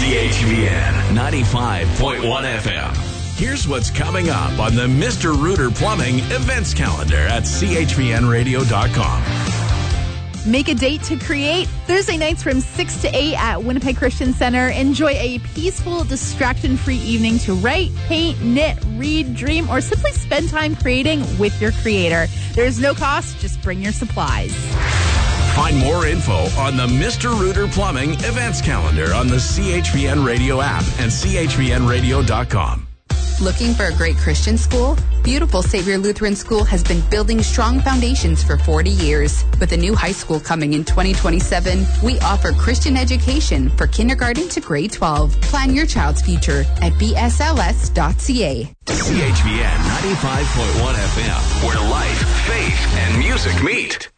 CHVN 95.1 FM. Here's what's coming up on the Mr. Rooter Plumbing events calendar at chvnradio.com. Make a date to create. Thursday nights from 6 to 8 at Winnipeg Christian Center. Enjoy a peaceful, distraction-free evening to write, paint, knit, read, dream, or simply spend time creating with your creator. There's no cost. Just bring your supplies. Find more info on the Mr. Rooter Plumbing events calendar on the CHVN Radio app and chvnradio.com. Looking for a great Christian school? Beautiful Savior Lutheran School has been building strong foundations for 40 years. With a new high school coming in 2027, we offer Christian education for kindergarten to grade 12. Plan your child's future at bsls.ca. CHVN 95.1 FM, where life, faith, and music meet.